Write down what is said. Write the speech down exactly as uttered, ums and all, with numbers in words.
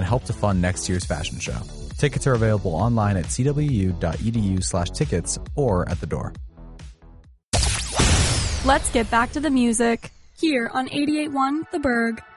and help to fund next year's fashion show. Tickets are available online at cwu.edu slash tickets or at the door. Let's get back to the music here on eighty-eight point one The Berg.